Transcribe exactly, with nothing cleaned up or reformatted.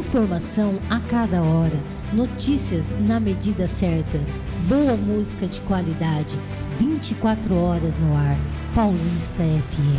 Informação a cada hora, notícias na medida certa, boa música de qualidade, vinte e quatro horas no ar. Paulista F M.